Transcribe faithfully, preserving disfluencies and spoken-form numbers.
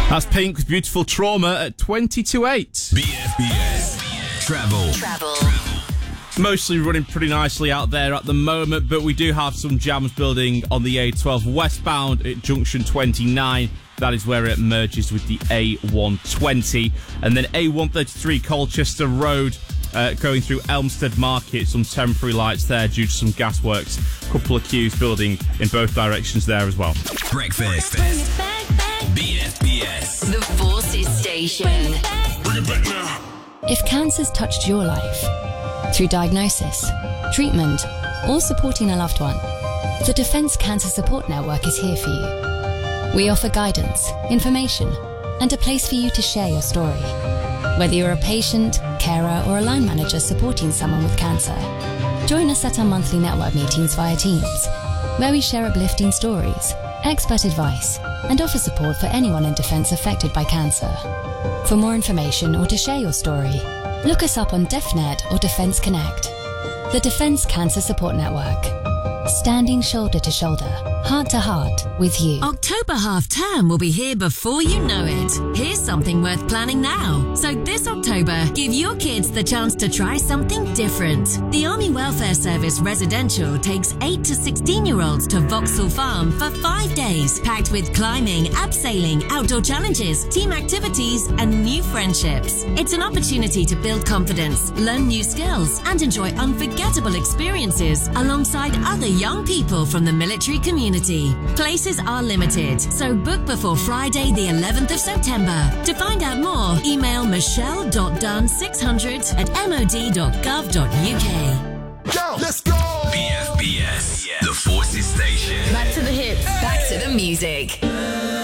That's Pink with Beautiful Trauma at twenty to eight. B F B S Travel. Travel. Mostly running pretty nicely out there at the moment, but we do have some jams building on the A twelve westbound at junction twenty-nine. That is where it merges with the A one twenty. And then A one thirty-three Colchester Road, uh, going through Elmstead Market. Some temporary lights there due to some gas works. A couple of queues building in both directions there as well. Breakfast. B F B S. The Forces Station. Bring it back now. If cancer's touched your life, through diagnosis, treatment, or supporting a loved one, the Defence Cancer Support Network is here for you. We offer guidance, information, and a place for you to share your story. Whether you're a patient, carer, or a line manager supporting someone with cancer, join us at our monthly network meetings via Teams, where we share uplifting stories, expert advice, and offer support for anyone in Defence affected by cancer. For more information or to share your story, look us up on DefNet or Defence Connect. The Defence Cancer Support Network. Standing shoulder to shoulder, heart to heart with you. October half term will be here before you know it. Here's something worth planning now. So this October, give your kids the chance to try something different. The Army Welfare Service Residential takes eight to sixteen year olds to Vauxhall Farm for five days, packed with climbing, abseiling, outdoor challenges, team activities, and new friendships. It's an opportunity to build confidence, learn new skills, and enjoy unforgettable experiences alongside other young people from the military community. Places are limited, so book before Friday the eleventh of September. To find out more, email michelle dot dunn six hundred at m o d dot gov dot u k. Go, let's go. B F B S, the Forces Station. Back to the hits. Back to the music.